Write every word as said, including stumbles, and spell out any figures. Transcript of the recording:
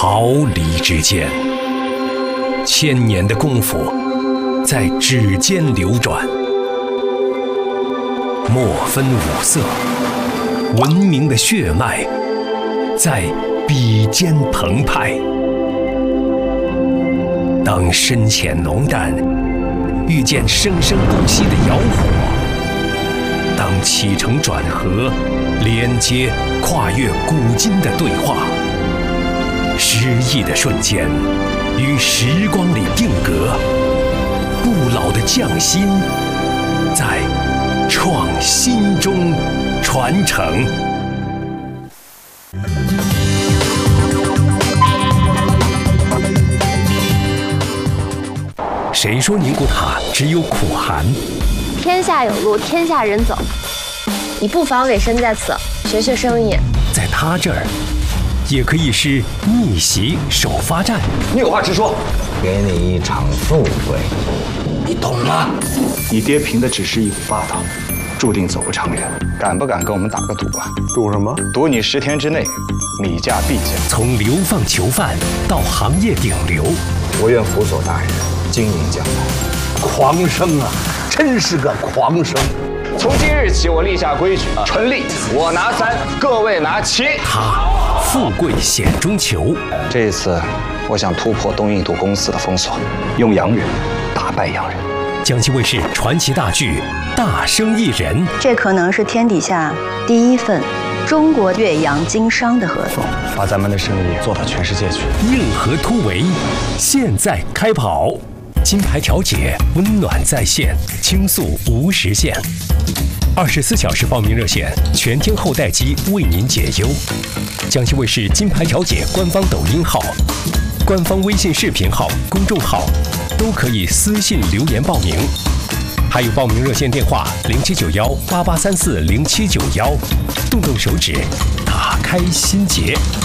毫厘之间，千年的功夫在指尖流转，莫分五色，文明的血脉在笔尖澎湃。当深浅浓淡遇见生生不息的窑火，当起承转合连接跨越古今的对话，诗意的瞬间于时光里定格，不老的匠心在创新中传承。谁说宁古塔只有苦寒？ 天下有路，天下人走。你不妨委身在此，学学生意。 在他这儿，也可以是逆袭首发战。 你有话直说。 给你一场富贵，你懂吗？ 你爹凭的只是一股霸道，注定走不长远。敢不敢跟我们打个赌啊？ 赌什么？ 赌你十天之内米价必降。 从流放囚犯到行业顶流， 我愿辅佐大人经营江南。 狂生啊，真是个狂生！ 从今日起，我立下规矩，纯利我拿三，各位拿七。 他富贵险中求。 这一次，我想突破东印度公司的封锁，用洋人打败洋人。 江西卫视传奇大剧《大生意人》， 这可能是天底下第一份中国岳阳经商的合同， 把咱们的生意做到全世界去。 硬核突围，现在开跑！金牌调解，温暖在线，倾诉无时限。二十四小时报名热线，全天候待机为您解忧。江西卫视金牌调解官方抖音号、官方微信视频号、公众号都可以私信留言报名。还有报名热线电话零七九幺八八三四零七九幺，动动手指，打开心结。